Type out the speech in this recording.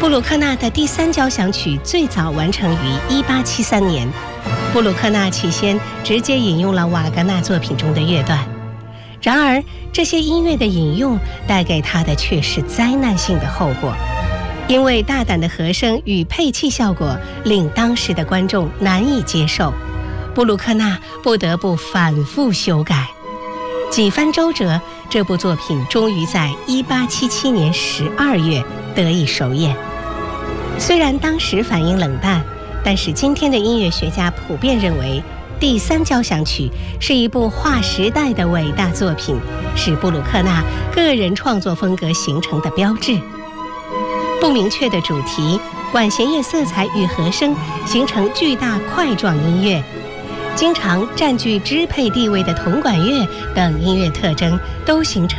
布鲁克纳的第3交响曲最早完成于1873年。布鲁克纳起先直接引用了瓦格纳作品中的乐段，然而这些音乐的引用带给他的却是灾难性的后果，因为大胆的和声与配器效果令当时的观众难以接受，布鲁克纳不得不反复修改。几番周折，这部作品终于在1877年12月得以首演。虽然当时反应冷淡，但是今天的音乐学家普遍认为，第3交响曲是一部划时代的伟大作品，是布鲁克纳个人创作风格形成的标志。不明确的主题、管弦乐色彩与和声形成巨大块状音乐，经常占据支配地位的铜管乐等音乐特征都形成